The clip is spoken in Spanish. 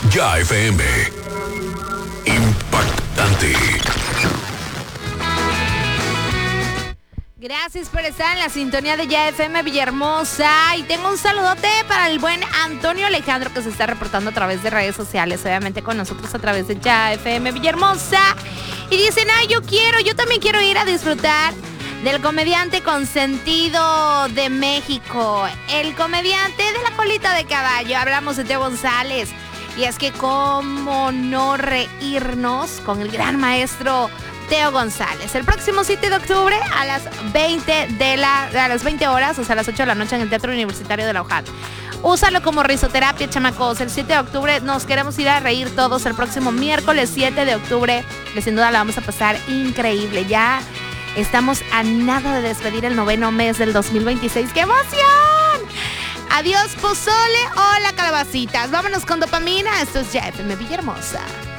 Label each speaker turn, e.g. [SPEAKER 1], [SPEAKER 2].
[SPEAKER 1] Ya FM. Impactante.
[SPEAKER 2] Gracias por estar en la sintonía de Ya FM Villahermosa. Y tengo un saludote para el buen Antonio Alejandro, que se está reportando a través de redes sociales, obviamente con nosotros a través de Ya FM Villahermosa. Y dicen, yo también quiero ir a disfrutar del comediante consentido de México, el comediante de la colita de caballo. Hablamos de Teo González. Y es que cómo no reírnos con el gran maestro Teo González. El próximo 7 de octubre a las 20 horas, o sea, a las 8 de la noche en el Teatro Universitario de la UJAT. Úsalo como risoterapia, chamacos. El 7 de octubre nos queremos ir a reír todos. El próximo miércoles 7 de octubre, que sin duda la vamos a pasar increíble. Ya estamos a nada de despedir el 9º mes del 2026. ¡Qué emoción! Adiós, pozole. Hola, calabacitas. Vámonos con dopamina. Esto es Ya FM Villahermosa.